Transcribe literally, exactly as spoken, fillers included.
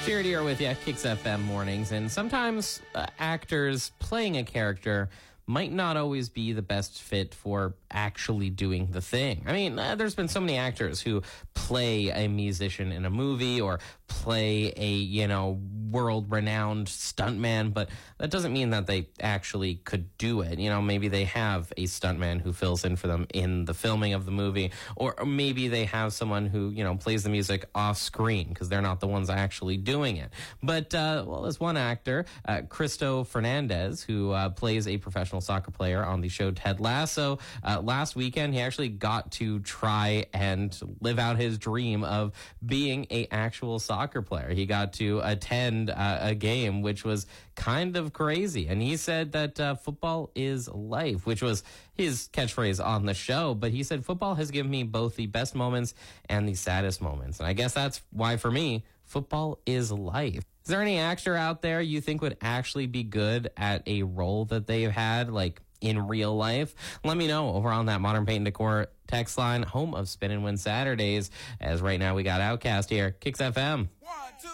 Jared here with you, Kicks F M mornings, and sometimes uh, actors playing a character might not always be the best fit for actually doing the thing. I mean, uh, there's been so many actors who play a musician in a movie or play a, you know, world-renowned stuntman, but that doesn't mean that they actually could do it. You know, maybe they have a stuntman who fills in for them in the filming of the movie, or maybe they have someone who, you know, plays the music off screen because they're not the ones actually doing it. But, uh, well, there's one actor, uh, Cristo Fernandez, who uh, plays a professional soccer player on the show Ted Lasso. Uh, last weekend, he actually got to try and live out his dream of being a actual soccer player. He got to attend uh, a game, which was kind of crazy. And he said that uh, football is life, which was his catchphrase on the show. But he said, football has given me both the best moments and the saddest moments. And I guess that's why, for me, football is life. Is there any actor out there you think would actually be good at a role that they've had, like in real life? Let me know over on that Modern Paint and Decor text line, home of Spin and Win Saturdays, as right now we got Outcast here. Kicks F M.